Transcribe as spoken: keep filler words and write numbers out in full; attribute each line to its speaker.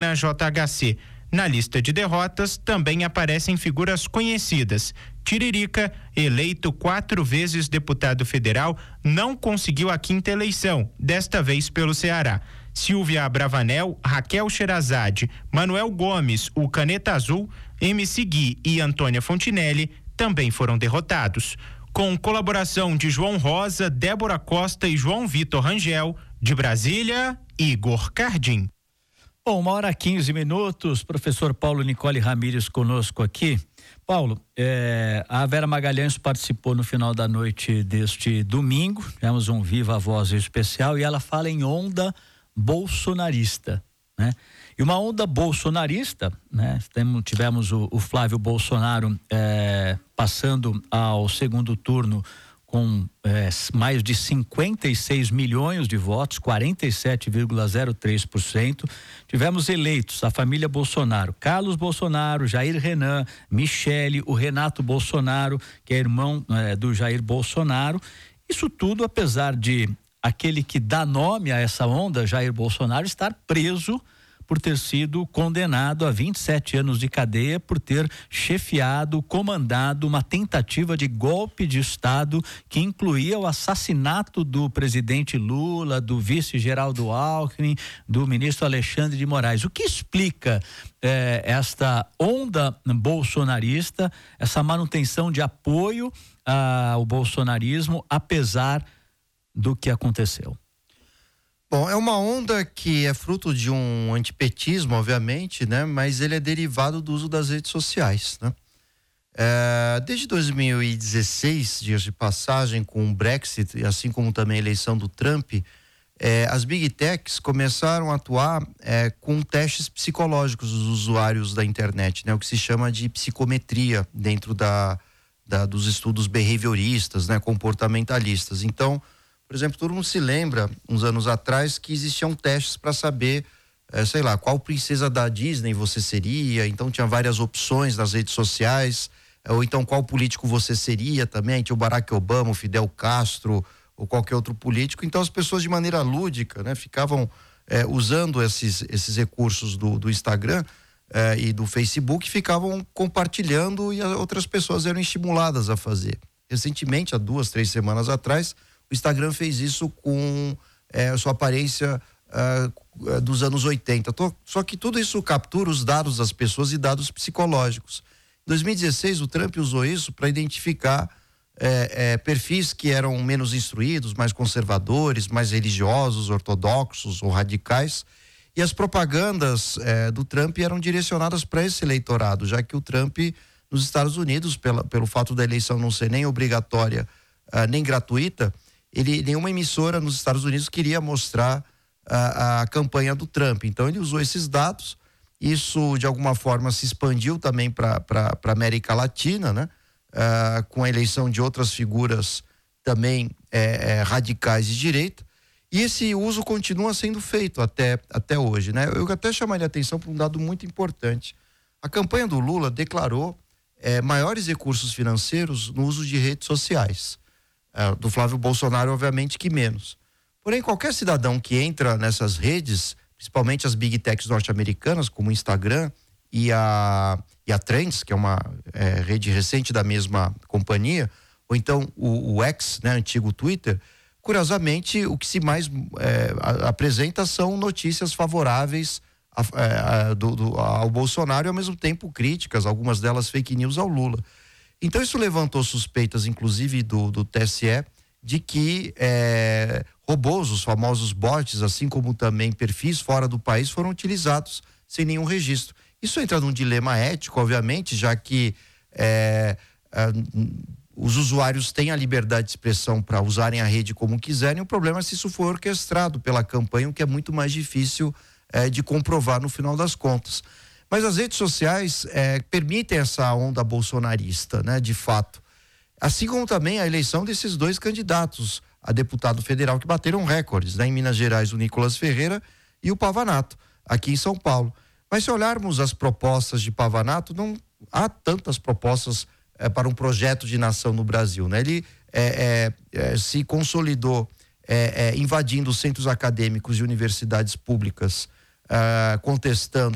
Speaker 1: campanha J H C. Na lista de derrotas também aparecem figuras conhecidas. Tiririca, eleito quatro vezes deputado federal, não conseguiu a quinta eleição, desta vez pelo Ceará. Silvia Abravanel, Raquel Sherazade, Manuel Gomes, o Caneta Azul, M C Gui e Antônia Fontinelli também foram derrotados. Com colaboração de João Rosa, Débora Costa e João Vitor Rangel, de Brasília, Igor Cardim.
Speaker 2: Bom, uma hora e quinze minutos, professor Paulo Nicole Ramírez conosco aqui. Paulo, é, a Vera Magalhães participou no final da noite deste domingo, tivemos um Viva Voz especial e ela fala em onda bolsonarista, né? E uma onda bolsonarista, né? Temos, tivemos o, o Flávio Bolsonaro é, passando ao segundo turno com é, mais de cinquenta e seis milhões de votos, quarenta e sete vírgula zero três por cento. Tivemos eleitos a família Bolsonaro, Carlos Bolsonaro, Jair Renan, Michele, o Renato Bolsonaro, que é irmão é, do Jair Bolsonaro. Isso tudo apesar de aquele que dá nome a essa onda, Jair Bolsonaro, estar preso por ter sido condenado a vinte e sete anos de cadeia por ter chefiado, comandado uma tentativa de golpe de Estado que incluía o assassinato do presidente Lula, do vice Geraldo Alckmin, do ministro Alexandre de Moraes. O que explica eh, esta onda bolsonarista, essa manutenção de apoio ao bolsonarismo, apesar do que aconteceu?
Speaker 3: Bom, é uma onda que é fruto de um antipetismo, obviamente, né? Mas ele é derivado do uso das redes sociais, né? É, desde dois mil e dezesseis, dias de passagem, com o Brexit, assim como também a eleição do Trump, é, as Big Techs começaram a atuar é, com testes psicológicos dos usuários da internet, né? O que se chama de psicometria dentro da, da, dos estudos behavioristas, né? Comportamentalistas. Então, por exemplo, todo mundo se lembra, uns anos atrás, que existiam testes para saber, é, sei lá, qual princesa da Disney você seria. Então tinha várias opções nas redes sociais, é, ou então qual político você seria também. Tinha o Barack Obama, o Fidel Castro ou qualquer outro político. Então as pessoas de maneira lúdica, né, ficavam é, usando esses, esses recursos do, do Instagram é, e do Facebook, ficavam compartilhando e as outras pessoas eram estimuladas a fazer. Recentemente, há duas, três semanas atrás, o Instagram fez isso com é, sua aparência uh, dos anos oitenta. Tô, só que tudo isso captura os dados das pessoas e dados psicológicos. Em dois mil e dezesseis, o Trump usou isso para identificar é, é, perfis que eram menos instruídos, mais conservadores, mais religiosos, ortodoxos ou radicais. E as propagandas é, do Trump eram direcionadas para esse eleitorado, já que o Trump, nos Estados Unidos, pela, pelo fato da eleição não ser nem obrigatória, uh, nem gratuita, Ele, nenhuma emissora nos Estados Unidos queria mostrar a, a campanha do Trump. Então ele usou esses dados, isso de alguma forma se expandiu também para a América Latina, né? Uh, com a eleição de outras figuras também é, é, radicais de direita, e esse uso continua sendo feito até, até hoje, né? Eu até chamaria a atenção para um dado muito importante. A campanha do Lula declarou é, maiores recursos financeiros no uso de redes sociais. Uh, do Flávio Bolsonaro, obviamente, que menos. Porém, qualquer cidadão que entra nessas redes, principalmente as Big Techs norte-americanas, como o Instagram e a, e a Trends, que é uma é, rede recente da mesma companhia, ou então o, o X, né, antigo Twitter, curiosamente, o que se mais é, apresenta são notícias favoráveis a, a, do, do, ao Bolsonaro e, ao mesmo tempo, críticas, algumas delas fake news ao Lula. Então isso levantou suspeitas, inclusive do, do T S E, de que é, robôs, os famosos bots, assim como também perfis fora do país, foram utilizados sem nenhum registro. Isso entra num dilema ético, obviamente, já que é, é, os usuários têm a liberdade de expressão para usarem a rede como quiserem. O problema é se isso for orquestrado pela campanha, o que é muito mais difícil é, de comprovar no final das contas. Mas as redes sociais é, permitem essa onda bolsonarista, né, de fato. Assim como também a eleição desses dois candidatos a deputado federal que bateram recordes, né, em Minas Gerais, o Nicolas Ferreira e o Pavanato, aqui em São Paulo. Mas se olharmos as propostas de Pavanato, não há tantas propostas é, para um projeto de nação no Brasil, né? Ele é, é, é, se consolidou é, é, invadindo centros acadêmicos e universidades públicas, uh, contestando